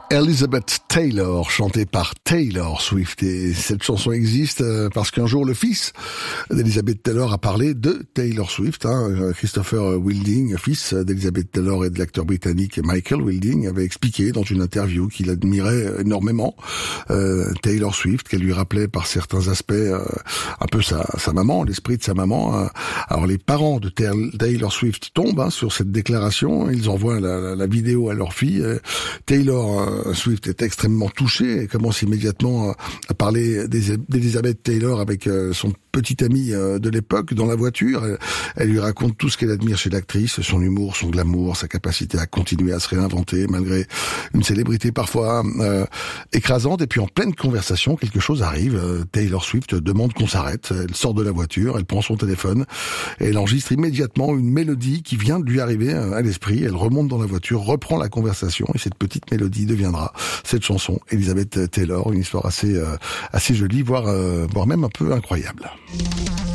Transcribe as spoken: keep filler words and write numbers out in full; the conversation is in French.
Elizabeth Taylor, chantée par Taylor Swift. Et cette chanson existe parce qu'un jour, le fils d'Elizabeth Taylor a parlé de Taylor Swift. Hein. Christopher Wilding, fils d'Elizabeth Taylor et de l'acteur britannique Michael Wilding, avait expliqué dans une interview qu'il admirait énormément euh, Taylor Swift, qu'elle lui rappelait par certains aspects euh, un peu sa, sa maman, l'esprit de sa maman. Hein. Alors les parents de Taylor Swift tombent hein, sur cette déclaration. Ils envoient la, la, la vidéo à leur fille. Taylor Swift est extrêmement touchée et commence immédiatement à parler d'Elizabeth Taylor avec son petit ami de l'époque dans la voiture. Elle, elle lui raconte tout ce qu'elle admire chez l'actrice, son humour, son glamour, sa capacité à continuer à se réinventer malgré une célébrité parfois euh, écrasante. Et puis en pleine conversation, quelque chose arrive. Taylor Swift demande qu'on s'arrête. Elle sort de la voiture, elle prend son téléphone et elle enregistre immédiatement une mélodie qui vient de lui arriver à l'esprit. Elle remonte dans la voiture, reprend la conversation et cette petite mélodie deviendra cette chanson, Elizabeth Taylor, une histoire assez euh, assez jolie, voire euh, voire même un peu incroyable.